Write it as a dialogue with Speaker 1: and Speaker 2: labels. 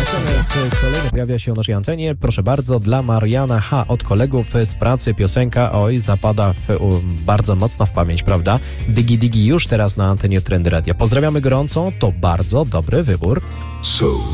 Speaker 1: SMS kolejny pojawia się o naszej antenie. Proszę bardzo, dla Mariana H. od kolegów z pracy piosenka oj, zapada bardzo mocno w pamięć, prawda? Digi Digi już teraz na antenie Trendy Radio. Pozdrawiamy gorąco, to bardzo dobry wybór.